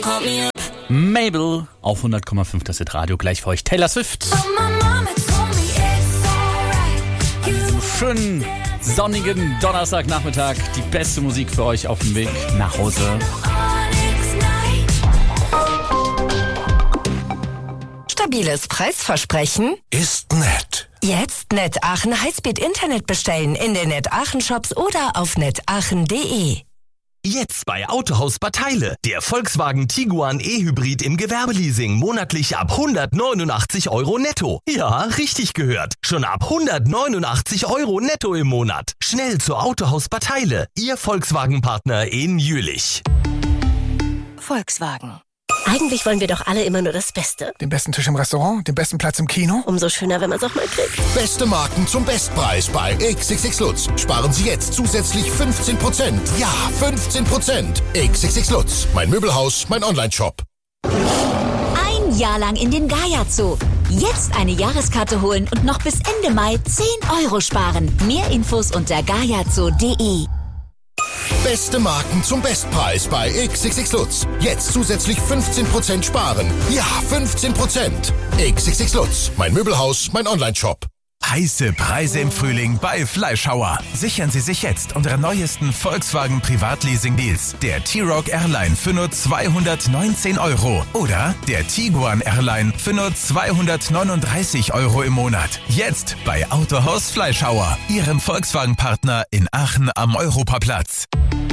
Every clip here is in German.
Mabel auf 100,5, das ist Radio, gleich für euch Taylor Swift. Schönen sonnigen Donnerstagnachmittag, die beste Musik für euch auf dem Weg nach Hause. Stabiles Preisversprechen? Ist nett. Jetzt Net Aachen Highspeed Internet bestellen in den Net Aachen Shops oder auf netaachen.de. Jetzt bei Autohaus Bad-Heile. Der Volkswagen Tiguan E-Hybrid im Gewerbeleasing monatlich ab 189 € netto. Ja, richtig gehört. Schon ab 189 € netto im Monat. Schnell zu Autohaus Bad-Heile. Ihr Volkswagen-Partner in Jülich. Volkswagen. Eigentlich wollen wir doch alle immer nur das Beste. Den besten Tisch im Restaurant, den besten Platz im Kino. Umso schöner, wenn man es auch mal kriegt. Beste Marken zum Bestpreis bei XXX Lutz. Sparen Sie jetzt zusätzlich 15%. Ja, 15%. XXX Lutz. Mein Möbelhaus, mein Onlineshop. Ein Jahr lang in den Gaia Zoo. Jetzt eine Jahreskarte holen und noch bis Ende Mai 10 € sparen. Mehr Infos unter gaiazoo.de. Beste Marken zum Bestpreis bei XXX Lutz. Jetzt zusätzlich 15% sparen. Ja, 15%. XXX Lutz. Mein Möbelhaus, mein Onlineshop. Heiße Preise im Frühling bei Fleischhauer. Sichern Sie sich jetzt unsere neuesten Volkswagen Privatleasing-Deals. Der T-Roc Airline für nur 219 € oder der Tiguan Airline für nur 239 € im Monat. Jetzt bei Autohaus Fleischhauer, Ihrem Volkswagen-Partner in Aachen am Europaplatz.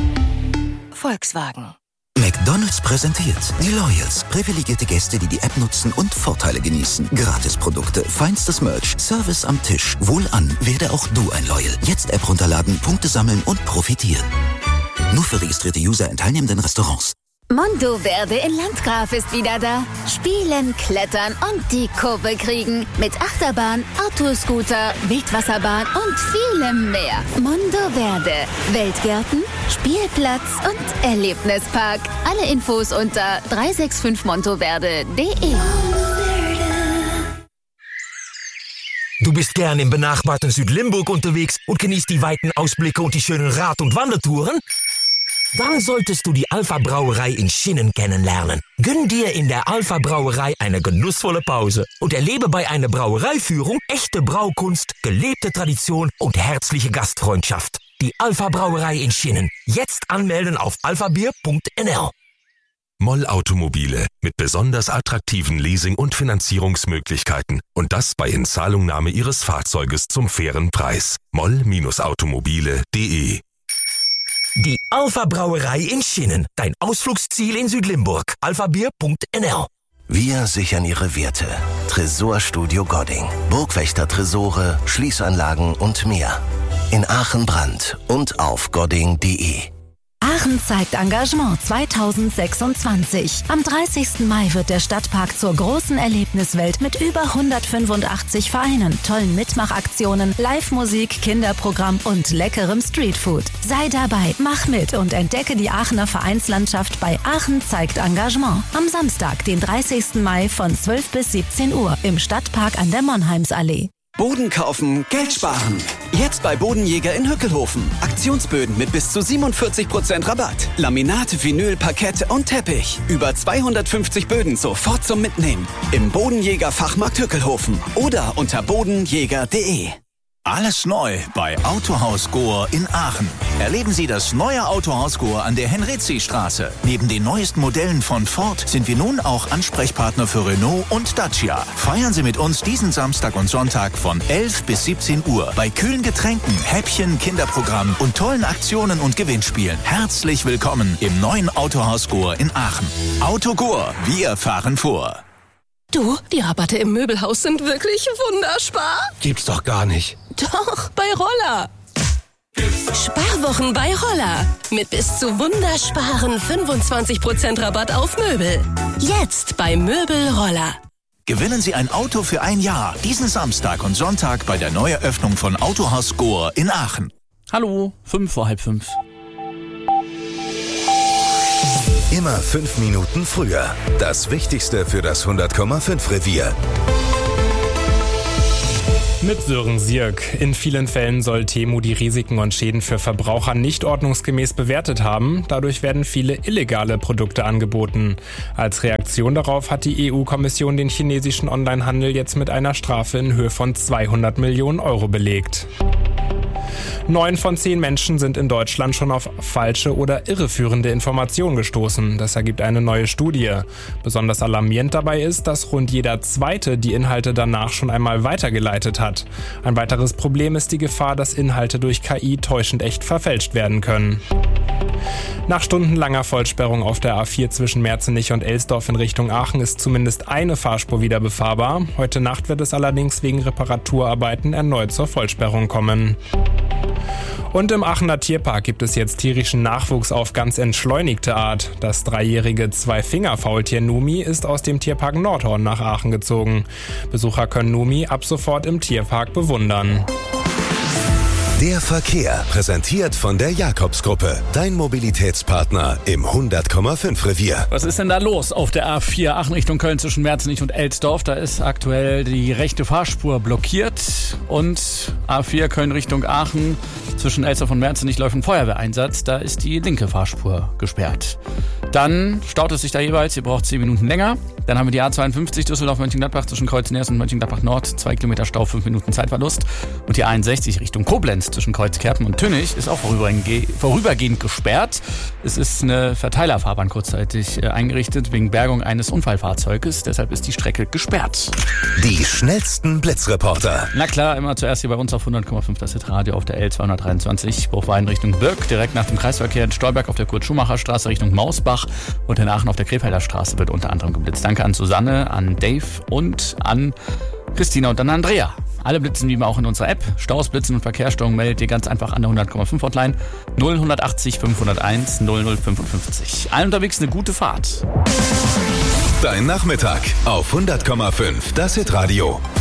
Volkswagen. McDonald's präsentiert die Loyals. Privilegierte Gäste, die die App nutzen und Vorteile genießen. Gratisprodukte, feinstes Merch, Service am Tisch. Wohlan, werde auch du ein Loyal. Jetzt App runterladen, Punkte sammeln und profitieren. Nur für registrierte User in teilnehmenden Restaurants. Mondo Verde in Landgraf ist wieder da. Spielen, klettern und die Kurve kriegen. Mit Achterbahn, Autoscooter, Wildwasserbahn und vielem mehr. Mondo Verde. Weltgärten, Spielplatz und Erlebnispark. Alle Infos unter 365montoverde.de. Du bist gern im benachbarten Südlimburg unterwegs und genießt die weiten Ausblicke und die schönen Rad- und Wandertouren? Dann solltest du die Alpha Brauerei in Schinnen kennenlernen. Gönn dir in der Alpha Brauerei eine genussvolle Pause und erlebe bei einer Brauereiführung echte Braukunst, gelebte Tradition und herzliche Gastfreundschaft. Die Alpha Brauerei in Schinnen. Jetzt anmelden auf alphabier.nl. Moll Automobile mit besonders attraktiven Leasing- und Finanzierungsmöglichkeiten. Und das bei Inzahlungnahme Ihres Fahrzeuges zum fairen Preis. moll-automobile.de. Die Alpha Brauerei in Schinnen. Dein Ausflugsziel in Südlimburg. alphabier.nl. Wir sichern Ihre Werte. Tresorstudio Godding. Burgwächter-Tresore, Schließanlagen und mehr. In Aachen-Brand und auf godding.de. Aachen zeigt Engagement 2026. Am 30. Mai wird der Stadtpark zur großen Erlebniswelt mit über 185 Vereinen, tollen Mitmachaktionen, Live-Musik, Kinderprogramm und leckerem Streetfood. Sei dabei, mach mit und entdecke die Aachener Vereinslandschaft bei Aachen zeigt Engagement. Am Samstag, den 30. Mai von 12 bis 17 Uhr im Stadtpark an der Monheimsallee. Boden kaufen, Geld sparen. Jetzt bei Bodenjäger in Hückelhofen. Aktionsböden mit bis zu 47% Rabatt. Laminat, Vinyl, Parkett und Teppich. Über 250 Böden sofort zum Mitnehmen. Im Bodenjäger Fachmarkt Hückelhofen oder unter bodenjäger.de. Alles neu bei Autohaus Gohr in Aachen. Erleben Sie das neue Autohaus Gohr an der Henrizi-Straße. Neben den neuesten Modellen von Ford sind wir nun auch Ansprechpartner für Renault und Dacia. Feiern Sie mit uns diesen Samstag und Sonntag von 11 bis 17 Uhr bei kühlen Getränken, Häppchen, Kinderprogramm und tollen Aktionen und Gewinnspielen. Herzlich willkommen im neuen Autohaus Gohr in Aachen. Auto Gohr, wir fahren vor. Du, die Rabatte im Möbelhaus sind wirklich wunderspar. Gibt's doch gar nicht. Doch, bei Roller. Sparwochen bei Roller. Mit bis zu wundersparen 25% Rabatt auf Möbel. Jetzt bei Möbel Roller. Gewinnen Sie ein Auto für ein Jahr. Diesen Samstag und Sonntag bei der Neueröffnung von Autohaus Gohr in Aachen. Hallo, 5:05. Immer 5 Minuten früher. Das Wichtigste für das 100,5 Revier. Mit Sören Sierk. In vielen Fällen soll Temu die Risiken und Schäden für Verbraucher nicht ordnungsgemäß bewertet haben. Dadurch werden viele illegale Produkte angeboten. Als Reaktion darauf hat die EU-Kommission den chinesischen Onlinehandel jetzt mit einer Strafe in Höhe von 200 Millionen Euro belegt. 9 von 10 Menschen sind in Deutschland schon auf falsche oder irreführende Informationen gestoßen. Das ergibt eine neue Studie. Besonders alarmierend dabei ist, dass rund jeder Zweite die Inhalte danach schon einmal weitergeleitet hat. Ein weiteres Problem ist die Gefahr, dass Inhalte durch KI täuschend echt verfälscht werden können. Nach stundenlanger Vollsperrung auf der A4 zwischen Merzenich und Elsdorf in Richtung Aachen ist zumindest eine Fahrspur wieder befahrbar. Heute Nacht wird es allerdings wegen Reparaturarbeiten erneut zur Vollsperrung kommen. Und im Aachener Tierpark gibt es jetzt tierischen Nachwuchs auf ganz entschleunigte Art. Das 3-jährige Zwei-Finger-Faultier Numi ist aus dem Tierpark Nordhorn nach Aachen gezogen. Besucher können Numi ab sofort im Tierpark bewundern. Der Verkehr, präsentiert von der Jakobs-Gruppe. Dein Mobilitätspartner im 100,5 Revier. Was ist denn da los auf der A4 Aachen Richtung Köln zwischen Merzenich und Elsdorf? Da ist aktuell die rechte Fahrspur blockiert. Und A4 Köln Richtung Aachen zwischen Elsdorf und Merzenich läuft ein Feuerwehreinsatz. Da ist die linke Fahrspur gesperrt. Dann staut es sich da jeweils, ihr braucht 10 Minuten länger. Dann haben wir die A52 Düsseldorf-Mönchengladbach zwischen Kreuznäs und Mönchengladbach-Nord, 2 Kilometer Stau, 5 Minuten Zeitverlust. Und die A61 Richtung Koblenz zwischen Kreuzkerpen und Tünnich ist auch vorübergehend gesperrt. Es ist eine Verteilerfahrbahn kurzzeitig eingerichtet wegen Bergung eines Unfallfahrzeuges. Deshalb ist die Strecke gesperrt. Die schnellsten Blitzreporter. Na klar, immer zuerst hier bei uns auf 100,5 das Hitradio auf der L223 Bruchweiden Richtung Birk, direkt nach dem Kreisverkehr in Stolberg auf der Kurt-Schumacher-Straße Richtung Mausbach und in Aachen auf der Krefelder Straße wird unter anderem geblitzt. Danke an Susanne, an Dave und an Christina und an Andrea. Alle blitzen wie immer auch in unserer App. Staus, Blitzen und Verkehrsstörungen meldet ihr ganz einfach an der 100,5 Hotline 0180 501 0055. Allen unterwegs eine gute Fahrt. Dein Nachmittag auf 100,5 das Hitradio.